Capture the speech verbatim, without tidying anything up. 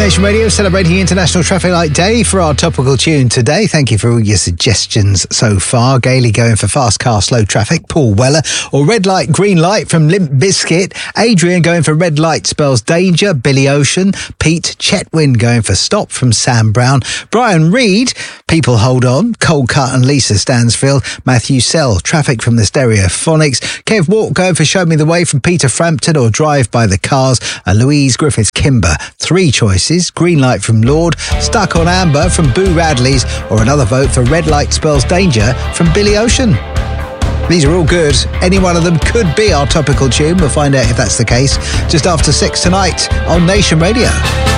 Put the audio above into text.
Nation Radio celebrating International Traffic Light Day for our topical tune today. Thank you for all your suggestions so far. Gailey going for fast car, slow traffic. Paul Weller. Or red light, green light from Limp Bizkit. Adrian going for red light spells danger. Billy Ocean. Pete Chetwin going for stop from Sam Brown. Brian Reed, people hold on. Cold Cut and Lisa Stansfield. Matthew Sell, traffic from the Stereophonics. Kev Walk going for show me the way from Peter Frampton or drive by the cars. And Louise Griffiths Kimber. Three choices. Green light from Lord, stuck on amber from Boo Radley's, or another vote for red light spells danger from Billy Ocean. These are all good. Any one of them could be our topical tune. We'll find out if that's the case just after six tonight on Nation Radio.